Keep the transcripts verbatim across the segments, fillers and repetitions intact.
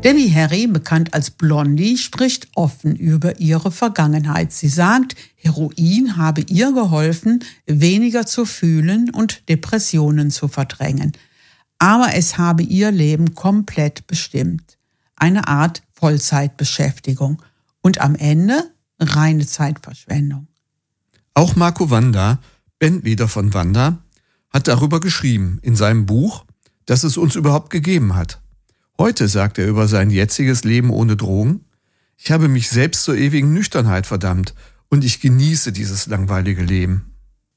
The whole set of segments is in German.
Debbie Harry, bekannt als Blondie, spricht offen über ihre Vergangenheit. Sie sagt, Heroin habe ihr geholfen, weniger zu fühlen und Depressionen zu verdrängen. Aber es habe ihr Leben komplett bestimmt. Eine Art Vollzeitbeschäftigung. Und am Ende reine Zeitverschwendung. Auch Marco Wanda, Bandleader von Wanda, hat darüber geschrieben in seinem Buch, das es uns überhaupt gegeben hat. Heute sagt er über sein jetziges Leben ohne Drogen: Ich habe mich selbst zur ewigen Nüchternheit verdammt und ich genieße dieses langweilige Leben.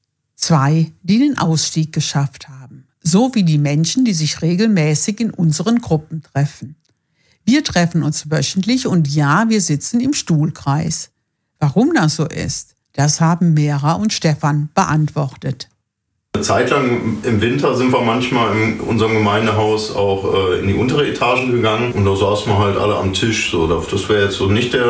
Zwei, die den Ausstieg geschafft haben. So wie die Menschen, die sich regelmäßig in unseren Gruppen treffen. Wir treffen uns wöchentlich und ja, wir sitzen im Stuhlkreis. Warum das so ist, das haben Mera und Stefan beantwortet. Eine Zeit lang im Winter sind wir manchmal in unserem Gemeindehaus auch äh, in die untere Etage gegangen und da saßen wir halt alle am Tisch. So. Das wäre jetzt so nicht der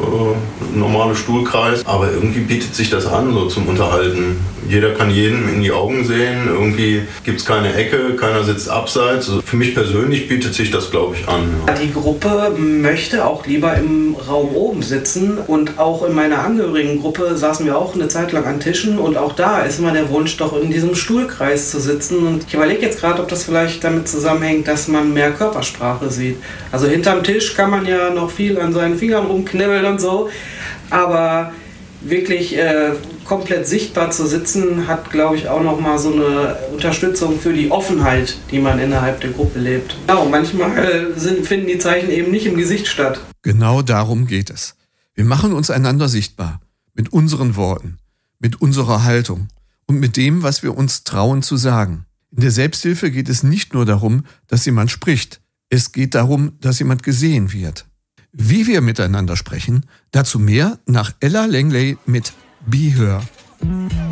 äh, normale Stuhlkreis, aber irgendwie bietet sich das an, so zum Unterhalten. Jeder kann jedem in die Augen sehen, irgendwie gibt es keine Ecke, keiner sitzt abseits. Also für mich persönlich bietet sich das, glaube ich, an. Ja. Die Gruppe möchte auch lieber im Raum oben sitzen und auch in meiner Angehörigengruppe saßen wir auch eine Zeit lang an Tischen und auch da ist immer der Wunsch, doch in diesem Stuhlkreis zu sitzen. Und ich überlege jetzt gerade, ob das vielleicht damit zusammenhängt, dass man mehr Körpersprache sieht. Also hinterm Tisch kann man ja noch viel an seinen Fingern rumknibbeln und so, aber wirklich äh, komplett sichtbar zu sitzen, hat, glaube ich, auch nochmal so eine Unterstützung für die Offenheit, die man innerhalb der Gruppe lebt. Genau, manchmal sind, finden die Zeichen eben nicht im Gesicht statt. Genau darum geht es. Wir machen uns einander sichtbar. Mit unseren Worten, mit unserer Haltung und mit dem, was wir uns trauen zu sagen. In der Selbsthilfe geht es nicht nur darum, dass jemand spricht. Es geht darum, dass jemand gesehen wird. Wie wir miteinander sprechen, dazu mehr nach Ella Langley mit Be Her.